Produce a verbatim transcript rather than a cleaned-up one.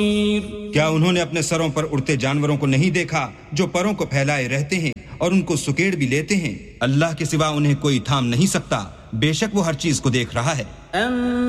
क्या उन्होंने अपने सरों पर उड़ते जानवरों को नहीं देखा जो परों को फैलाए रहते हैं और उनको सुकेड़ भी लेते हैं? अल्लाह के सिवा उन्हें कोई थाम नहीं सकता। बेशक वो हर चीज को देख रहा है।